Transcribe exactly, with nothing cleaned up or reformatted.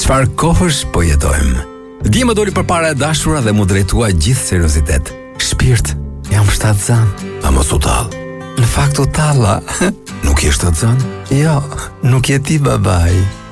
çfarë kohësh po jetojmë. Dje më doli përpara e dashura dhe mu drejtua gjithë seriozitet. Shpirt, jam shtatzan. A mos u tall. Në fakt u talla. Nuk je shtatzan? Jo, nuk je ti babai.